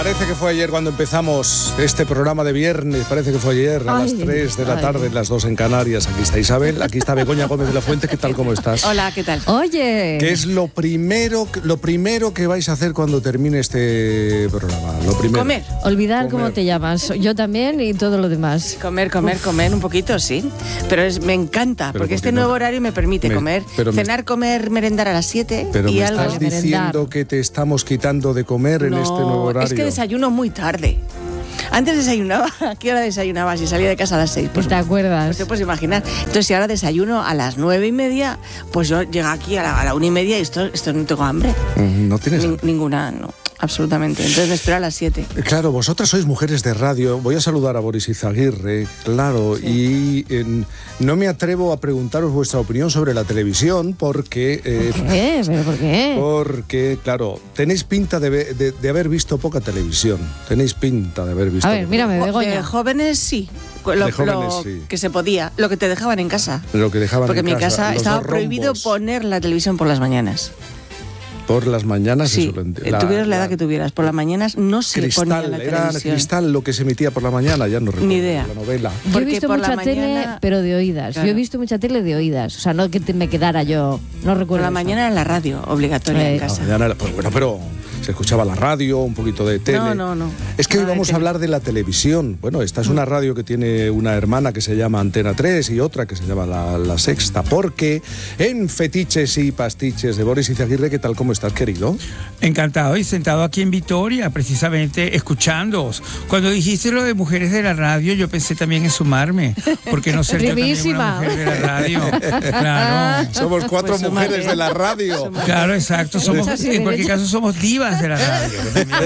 Parece que fue ayer cuando empezamos este programa de viernes, parece que fue ayer a las 3 de la tarde, las 2 en Canarias. Aquí está Isabel, aquí está Begoña Gómez de la Fuente. ¿Qué tal, cómo estás? Hola, ¿qué tal? Oye. ¿Qué es lo primero que vais a hacer cuando termine este programa? Lo primero. Comer. Olvidar cómo te llamas. Yo también y todo lo demás. Comer un poquito, sí. Pero me encanta, porque este nuevo horario me permite comer. Cenar, comer, merendar a las 7 pero y me algo. estás diciendo que te estamos quitando de comer en este nuevo horario. Es que desayuno muy tarde. Antes desayunaba, ¿a qué hora desayunabas? Si salía de casa a las 6. Pues, ¿te acuerdas? Pues te puedes imaginar. Entonces, si ahora desayuno a las 9:30, pues yo llego aquí a la 1:30 y esto no tengo hambre. ¿No tienes hambre? Ninguna, no. Absolutamente. Entonces me espero a las 7. Claro, vosotras sois mujeres de radio. Voy a saludar a Boris Izaguirre, claro, sí. Y no me atrevo a preguntaros vuestra opinión sobre la televisión porque... ¿Por qué? ¿Pero por qué? Porque, claro, tenéis pinta de haber visto poca televisión. Tenéis pinta de haber visto... A ver, mírame, Begoña. De jóvenes sí. Lo sí. que se podía, lo que te dejaban en casa. Lo que dejaban porque en mi casa estaba prohibido poner la televisión por las mañanas. Por las mañanas, sí, tuvieras la edad que tuvieras, por las mañanas no se ponía la televisión. Era Cristal lo que se emitía por la mañana, ya no recuerdo. Ni idea. La novela. Yo he visto mucha tele, pero de oídas. Claro. Yo he visto mucha tele de oídas. O sea, no que me quedara yo, no recuerdo. Por la mañana era la radio, obligatoria en casa. Pues bueno, pero se escuchaba la radio, un poquito de tele. No. Es que hoy vamos a hablar de la televisión. Bueno, esta es una radio que tiene una hermana que se llama Antena 3 y otra que se llama La Sexta, porque en Fetiches y Pastiches de Boris Izaguirre, ¿qué tal, cómo estás, querido? Encantado y sentado aquí en Vitoria, precisamente escuchándoos. Cuando dijiste lo de mujeres de la radio, yo pensé también en sumarme, porque no ser yo también una mujer de la radio. Claro. Somos 4 pues mujeres de la radio. Claro, exacto. En cualquier caso somos divas de la radio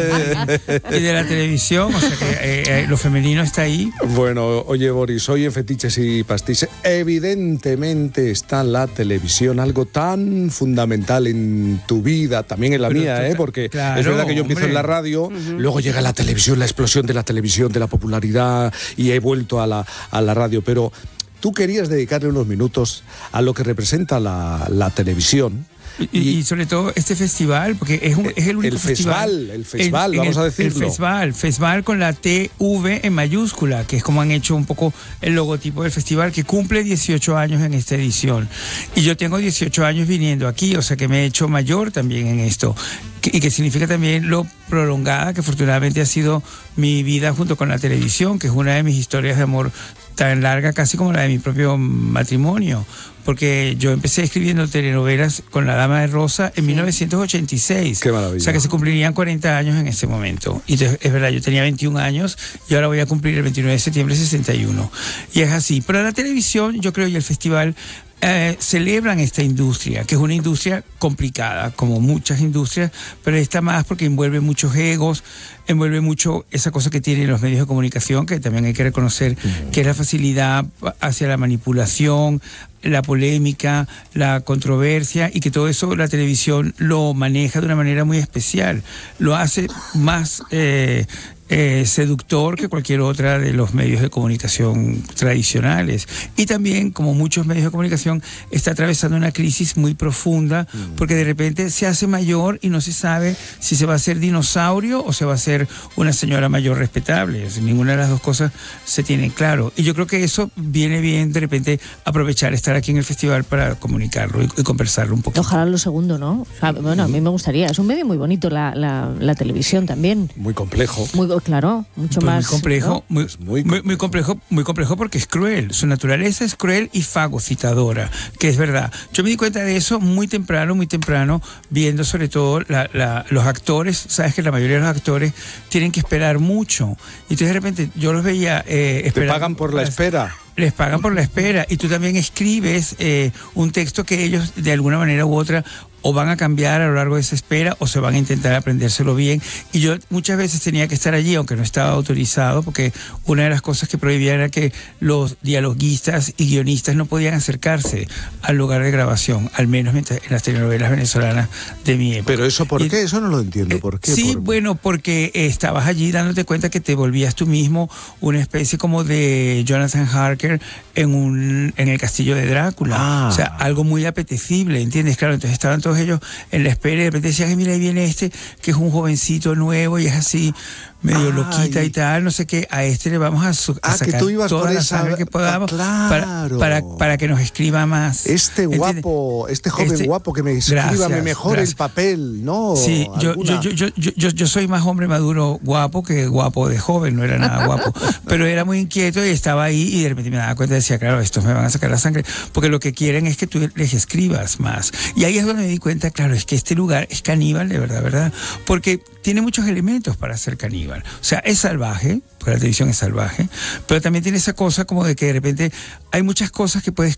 y de la televisión, o sea que lo femenino está ahí. Bueno, oye, Boris, hoy en Fetiches y Pastiches evidentemente está la televisión, algo tan fundamental en tu vida, también en la mía, porque claro, es verdad que yo empiezo en la radio, luego llega la televisión, la explosión de la televisión, de la popularidad, y he vuelto a la radio, pero tú querías dedicarle unos minutos a lo que representa la televisión. Y sobre todo este festival, porque es el único festival. El festival, vamos a decirlo. El festival con la TV en mayúscula, que es como han hecho un poco el logotipo del festival, que cumple 18 años en esta edición. Y yo tengo 18 años viniendo aquí, o sea que me he hecho mayor también en esto. Y que significa también lo prolongada que afortunadamente ha sido mi vida junto con la televisión, que es una de mis historias de amor tan larga casi como la de mi propio matrimonio, porque yo empecé escribiendo telenovelas con La Dama de Rosa en 1986. Qué maravilla. O sea que se cumplirían 40 años en ese momento. Y entonces, es verdad, yo tenía 21 años y ahora voy a cumplir el 29 de septiembre 61. Y es así. Pero la televisión, yo creo, y el festival celebran esta industria, que es una industria complicada, como muchas industrias, pero esta más porque envuelve muchos egos, envuelve mucho esa cosa que tienen los medios de comunicación, que también hay que reconocer, que es la facilidad hacia la manipulación, la polémica, la controversia, y que todo eso la televisión lo maneja de una manera muy especial. Lo hace más seductor que cualquier otra de los medios de comunicación tradicionales. Y también, como muchos medios de comunicación, está atravesando una crisis muy profunda, porque de repente se hace mayor y no se sabe si se va a hacer dinosaurio o se va a hacer una señora mayor respetable. Ninguna de las dos cosas se tiene claro. Y yo creo que eso viene bien, de repente, aprovechar estar aquí en el festival para comunicarlo y conversarlo un poco. Ojalá lo segundo, ¿no? O sea, bueno, a mí me gustaría. Es un medio muy bonito la televisión también. Muy complejo. Claro, mucho pues más. Muy complejo, ¿no? muy complejo porque es cruel. Su naturaleza es cruel y fagocitadora, que es verdad. Yo me di cuenta de eso muy temprano, viendo sobre todo los actores. Sabes que la mayoría de los actores tienen que esperar mucho. Y entonces de repente yo los veía esperando. ¿Te pagan por la espera? Les pagan por la espera, y tú también escribes un texto que ellos de alguna manera u otra o van a cambiar a lo largo de esa espera o se van a intentar aprendérselo bien. Y yo muchas veces tenía que estar allí, aunque no estaba autorizado, porque una de las cosas que prohibían era que los dialoguistas y guionistas no podían acercarse al lugar de grabación, al menos en las telenovelas venezolanas de mi época. ¿Pero eso por qué? Eso no lo entiendo. ¿Por qué? Sí, bueno, porque estabas allí dándote cuenta que te volvías tú mismo una especie como de Jonathan Harker en el castillo de Drácula. O sea, algo muy apetecible, ¿entiendes? Claro, entonces estaban todos todos ellos en la espera, y de repente decían, ay, mira, ahí viene este, que es un jovencito nuevo y es así, medio loquita y tal, no sé qué, a este le vamos a sacar que tú ibas toda por la esa... sangre que podamos para que nos escriba más. Este guapo, este joven guapo que me escríbame mejor el papel, ¿no? Sí, yo soy más hombre maduro guapo que guapo de joven, no era nada guapo, pero era muy inquieto y estaba ahí y de repente me daba cuenta y decía, claro, estos me van a sacar la sangre, porque lo que quieren es que tú les escribas más. Y ahí es donde me di cuenta, claro, es que este lugar es caníbal de verdad, porque tiene muchos elementos para ser caníbal. O sea, es salvaje, porque la televisión es salvaje, pero también tiene esa cosa como de que de repente hay muchas cosas que puedes